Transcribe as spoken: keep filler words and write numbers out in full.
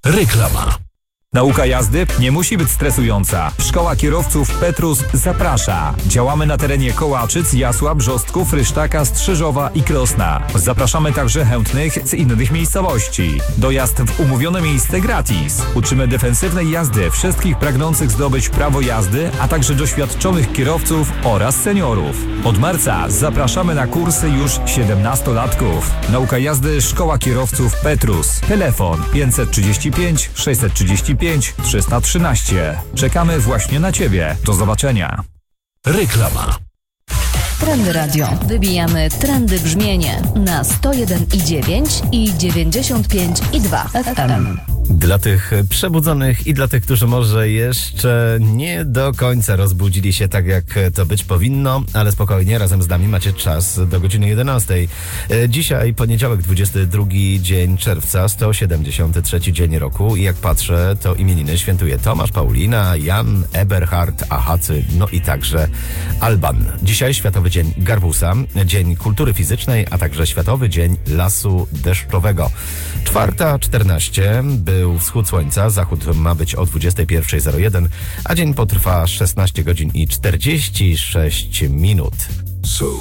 Reklama. Nauka jazdy nie musi być stresująca. Szkoła Kierowców Petrus zaprasza. Działamy na terenie Kołaczyc, Jasła, Brzostków, Rysztaka, Strzyżowa i Krosna. Zapraszamy także chętnych z innych miejscowości. Dojazd w umówione miejsce gratis. Uczymy defensywnej jazdy wszystkich pragnących zdobyć prawo jazdy, a także doświadczonych kierowców oraz seniorów. Od marca zapraszamy na kursy już siedemnastolatków. Nauka jazdy Szkoła Kierowców Petrus. Telefon pięćset trzydzieści pięć sześćset trzydzieści pięć trzysta trzynaście. Czekamy właśnie na Ciebie. Do zobaczenia. Reklama. Trendy Radio. Wybijamy trendy brzmienie na sto jeden i dziewięć i dziewięćdziesiąt pięć i dwa F M. Dla tych przebudzonych i dla tych, którzy może jeszcze nie do końca rozbudzili się tak, jak to być powinno, ale spokojnie, razem z nami macie czas do godziny jedenastej. Dzisiaj poniedziałek, dwudziesty drugi dzień czerwca, sto siedemdziesiąty trzeci dzień roku i jak patrzę, to imieniny świętuje Tomasz, Paulina, Jan, Eberhard, Ahacy, no i także Alban. Dzisiaj Światowy Dzień Garbusa, Dzień Kultury Fizycznej, a także Światowy Dzień Lasu Deszczowego. Czwarta czternaście był wschód słońca, zachód ma być o dwudziesta pierwsza zero jeden, a dzień potrwa szesnaście godzin i czterdzieści sześć minut.